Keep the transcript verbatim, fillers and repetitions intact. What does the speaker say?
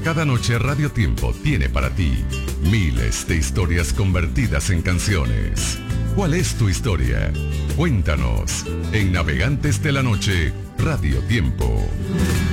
cada noche Radio Tiempo tiene para ti miles de historias convertidas en canciones. ¿Cuál es tu historia? Cuéntanos en Navegantes de la Noche, Radio Tiempo.